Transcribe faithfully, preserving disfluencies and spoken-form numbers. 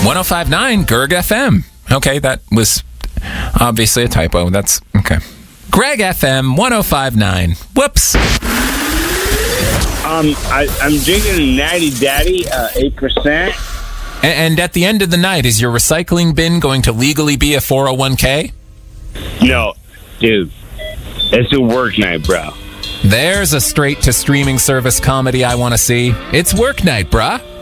one oh five point nine Gerg F M. Okay, that was obviously a typo. That's okay. Greg F M one oh five point nine. Whoops. Um, I, I'm drinking Natty Daddy, uh, eight percent. And, and at the end of the night, is your recycling bin going to legally be a four oh one k? No, dude. It's a work night, bro. There's a straight-to-streaming service comedy I want to see. It's Work Night, bruh.